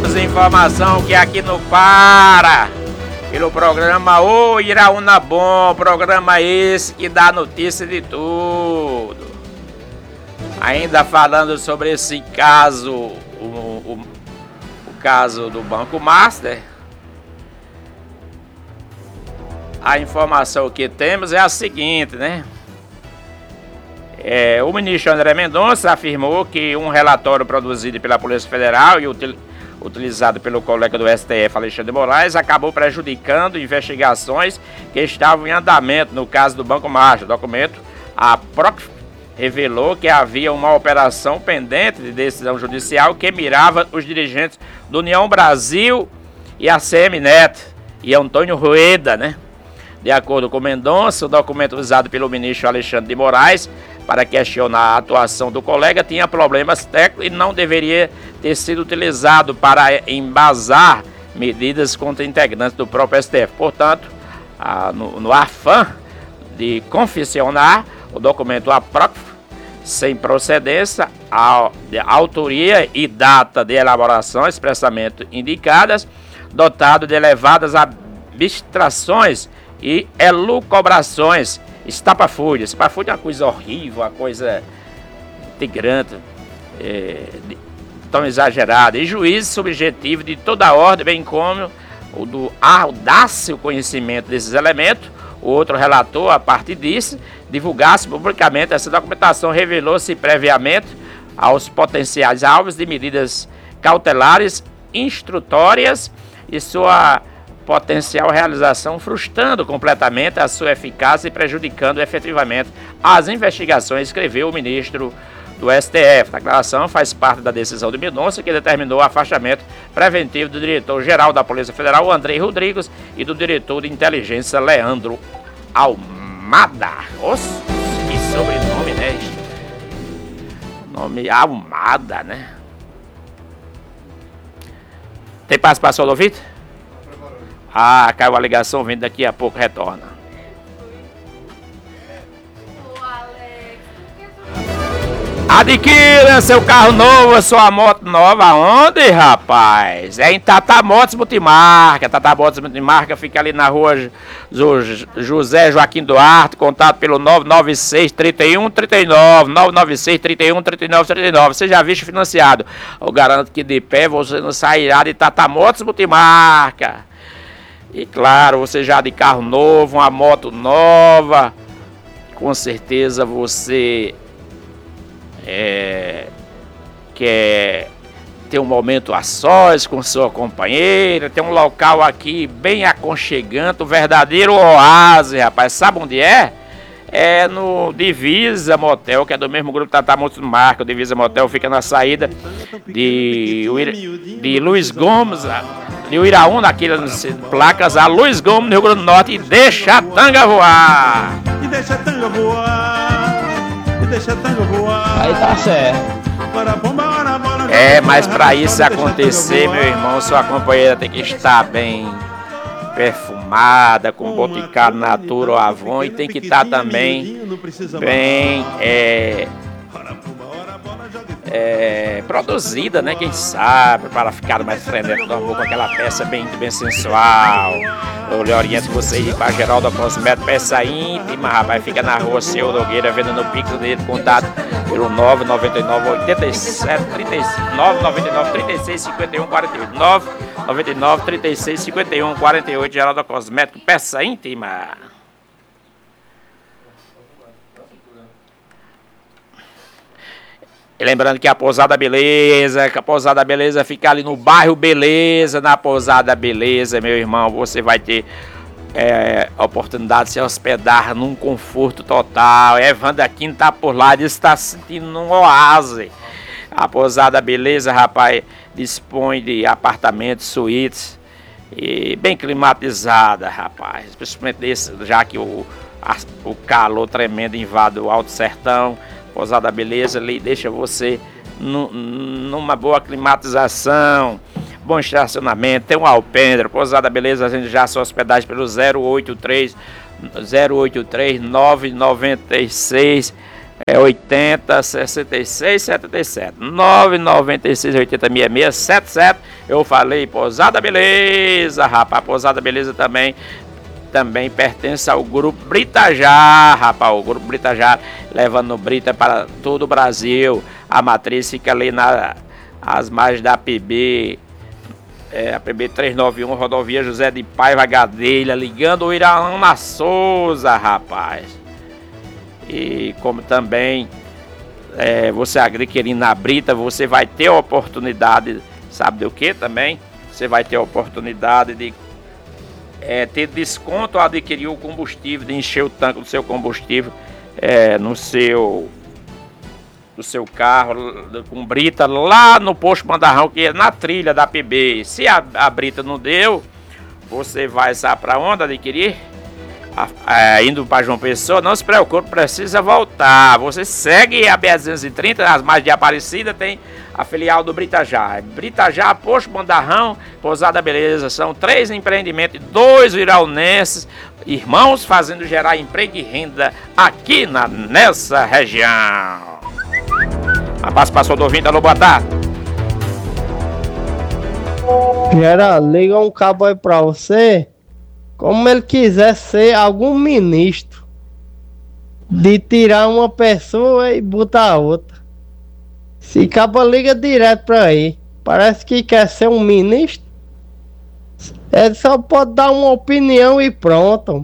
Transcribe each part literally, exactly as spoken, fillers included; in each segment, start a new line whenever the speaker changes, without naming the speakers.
temos informação que aqui no Pará, pelo programa O Iraúna Bom, programa esse que dá notícia de tudo. Ainda falando sobre esse caso, o, o, o caso do Banco Master, a informação que temos é a seguinte, né? É, o ministro André Mendonça afirmou que um relatório produzido pela Polícia Federal e util, utilizado pelo colega do S T F, Alexandre de Moraes, acabou prejudicando investigações que estavam em andamento no caso do Banco Master. O documento, a Proc revelou que havia uma operação pendente de decisão judicial que mirava os dirigentes do União Brasil e a C M Net e Antônio Rueda, né? De acordo com Mendonça, o documento usado pelo ministro Alexandre de Moraes para questionar a atuação do colega tinha problemas técnicos e não deveria ter sido utilizado para embasar medidas contra integrantes do próprio S T F. Portanto, a, no, no afã de confeccionar o documento apócrifo, sem procedência, a, a autoria e data de elaboração expressamente indicadas, dotado de elevadas abstrações e elucubrações, estapafúrdia. Estapafúrdia é uma coisa horrível, uma coisa de grande, é, de, tão exagerada, e juízo subjetivo de toda a ordem, bem como o do audácio conhecimento desses elementos. O outro relator, a partir disso, divulgasse publicamente essa documentação, revelou-se previamente aos potenciais alvos de medidas cautelares, instrutórias e sua potencial realização, frustrando completamente a sua eficácia e prejudicando efetivamente as investigações, escreveu o ministro do S T F. A declaração faz parte da decisão de Mendonça, que determinou o afastamento preventivo do diretor-geral da Polícia Federal, Andrei Rodrigues, e do diretor de inteligência, Leandro Almada. Nossa, que sobrenome, né? Nome Almada, né? Tem participação do ouvido? Ah, caiu a ligação, vem daqui a pouco, retorna. Adquira seu carro novo, sua moto nova, onde, rapaz? É em Tata Motos Multimarca. Tata Motos Multimarca fica ali na rua José Joaquim Duarte, contato pelo nove nove seis, três um, três nove, nove nove seis, três um, três nove, três nove. Você já visto financiado? Eu garanto que de pé você não sairá de Tata Motos Multimarca. E claro, você já de carro novo, uma moto nova, com certeza você é, quer ter um momento a sós com sua companheira, tem um local aqui bem aconchegante, um verdadeiro oásis, rapaz. Sabe onde é? É no Divisa Motel, que é do mesmo grupo Tata Motos Marca. O Divisa Motel fica na saída de, de Luiz Gomes, de Iraúna, naquelas placas, a Luiz Gomes, no Rio Grande do Norte, e deixa a tanga voar.
E deixa a tanga voar. E deixa a tanga voar.
Aí tá certo.
É, mas para isso acontecer, meu irmão, sua companheira tem que estar bem perfumada, com Boticário, Natura ou Avon, e tem que estar também bem é, é, produzida, né? Quem sabe, para ficar mais frenético, com aquela peça bem, bem sensual. Eu lhe oriento você ir para Geraldo Cosmético, peça íntima, rapaz, fica na rua Seu Nogueira, vendo no Pix dele, contato pelo nove nove nove, oito sete, trinta e cinco, nove nove nove, trinta e seis, cinquenta e um, quarenta e oito, nove nove nove, trinta e seis, cinquenta e um, quarenta e oito, Geraldo Cosmético, peça íntima. E lembrando que a Pousada Beleza, que a Pousada Beleza fica ali no bairro Beleza, na Pousada Beleza, meu irmão, você vai ter é, a oportunidade de se hospedar num conforto total. Evandro Aquino tá por lá, ele está se sentindo num oásis. A Pousada Beleza, rapaz, dispõe de apartamentos, suítes, e bem climatizada, rapaz, principalmente desse, já que o, a, o calor tremendo invade o Alto Sertão. Pousada Beleza ali deixa você nu, numa boa climatização, bom estacionamento, tem um alpendre. Pousada Beleza, a gente já sua hospedagem pelo zero oito três, nove nove seis, É oitenta, sessenta e seis, setenta e sete. nove nove seis, oitenta, sessenta e seis, setenta e sete. Eu falei Pousada Beleza, rapaz. Pousada Beleza também, também pertence ao Grupo Britajá, rapaz. O Grupo Britajá levando Brita para todo o Brasil. A matriz fica ali na, as margens da P B. É, a P B trezentos e noventa e um, rodovia José de Paiva Gadelha, ligando o Iraúna Souza, rapaz. E como também é, você adquirindo na Brita, você vai ter a oportunidade, sabe do que também? Você vai ter a oportunidade de é, ter desconto ao adquirir o combustível, de encher o tanque do seu combustível é, no seu, no seu carro, com Brita, lá no posto Mandarrão, que é na trilha da P B. Se a, a Brita não deu, você vai, sabe para onde adquirir? É, indo para João Pessoa, não se preocupe, precisa voltar. Você segue a B duzentos e trinta, as margens de Aparecida, tem a filial do Britajá. Britajá, Posto Mandarrão, Pousada Beleza. São três empreendimentos, dois iraunenses, irmãos, fazendo gerar emprego e renda aqui na, nessa região. A participação do ouvinte, alô, boa tarde.
Geraldo, liga um cabo aí pra você. Como ele quiser ser algum ministro, de tirar uma pessoa e botar outra. Se cabo liga direto pra aí, parece que quer ser um ministro. Ele só pode dar uma opinião e pronto.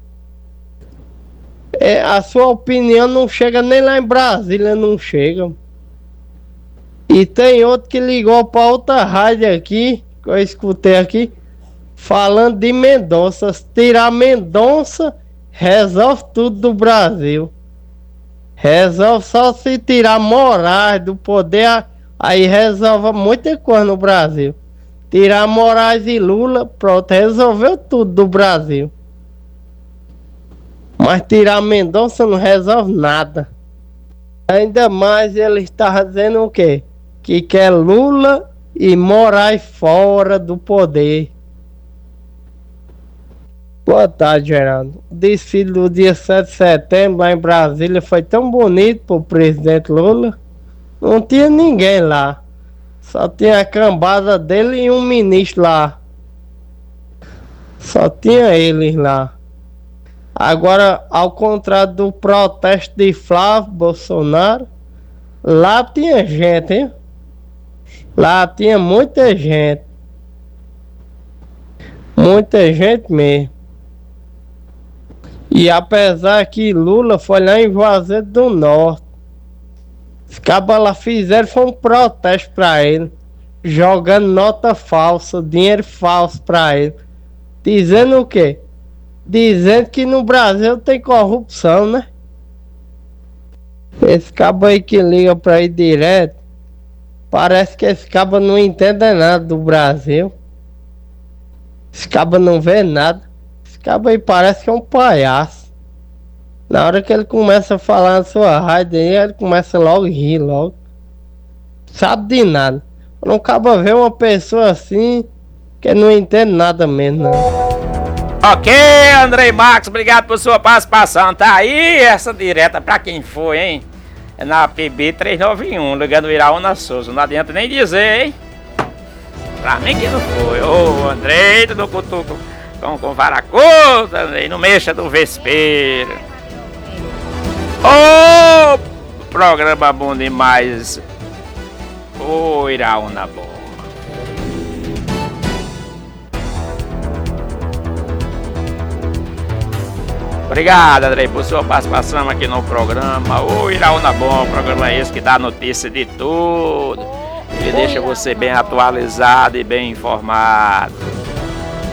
É, a sua opinião não chega nem lá em Brasília, não chega. E tem outro que ligou pra outra rádio aqui, que eu escutei aqui, falando de Mendonça. Tirar Mendonça resolve tudo do Brasil. Resolve só se tirar Moraes do poder, aí resolve muita coisa no Brasil. Tirar Moraes e Lula, pronto, resolveu tudo do Brasil. Mas tirar Mendonça não resolve nada. Ainda mais ele está dizendo o quê? Que quer Lula e Moraes fora do poder. Boa tarde, Geraldo. O desfile do dia sete de setembro lá em Brasília foi tão bonito pro presidente Lula. Não tinha ninguém lá. Só tinha a cambada dele e um ministro lá. Só tinha eles lá. Agora, ao contrário do protesto de Flávio Bolsonaro, lá tinha gente, hein? Lá tinha muita gente. Muita gente mesmo. E apesar que Lula foi lá em Juazeiro do Norte, os cabas lá fizeram foi um protesto pra ele, jogando nota falsa, dinheiro falso pra ele, dizendo o quê? Dizendo que no Brasil tem corrupção, né? Esse cabo aí que liga pra ir direto, parece que esse cabo não entende nada do Brasil. Esse cabo não vê nada. Esse cabo aí parece que é um palhaço. Na hora que ele começa a falar na sua rádio aí, ele começa logo a rir logo. Sabe de nada. Quando um cabo vê uma pessoa assim, que não entende nada mesmo, não.
Ok, Andrei Marcos, obrigado por sua participação. Tá aí essa direta pra quem foi, hein? É na P B trezentos e noventa e um, ligando o Iraúna Souza. Não adianta nem dizer, hein? Pra mim que não foi. Ô, oh, Andrei, tu não cutuco com, com varacuda, Andrei, não mexa do vespeiro. Ô, oh, programa bom demais. Ô, oh, Iraúna bom. Obrigado, Andrei, por sua participação aqui no programa. Ô, oh, Iraúna bom, programa esse que dá notícia de tudo. Ele deixa você bem atualizado e bem informado.